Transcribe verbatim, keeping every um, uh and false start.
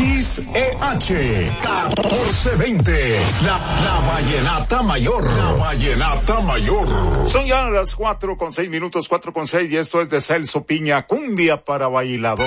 X E H catorce veinte, la, la vallenata mayor, la vallenata mayor. Son ya las cuatro con seis minutos, cuatro con seis, y esto es de Celso Piña, cumbia para bailador.